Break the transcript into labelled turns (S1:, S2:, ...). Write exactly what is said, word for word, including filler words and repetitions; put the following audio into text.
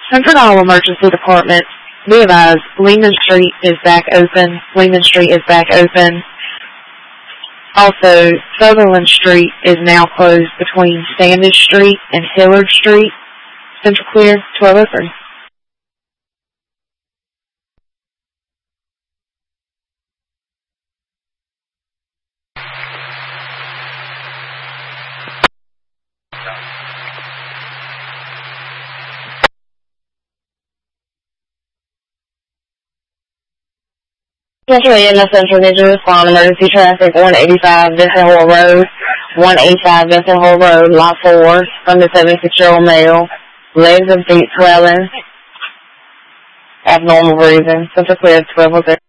S1: Central Iowa Emergency Department, be advised, Lehman Street is back open. Lehman Street is back open. Also, Sutherland Street is now closed between Standish Street and Hillard Street. Central clear, twelve oh three.
S2: Central E M S Central needs to respond emergency traffic one eighty-five Vincent Hall Road, one eighty-five Vincent Hall Road, lot four, from the seventy-six-year-old male, legs and feet swelling, abnormal breathing. Central clear, twelve oh three.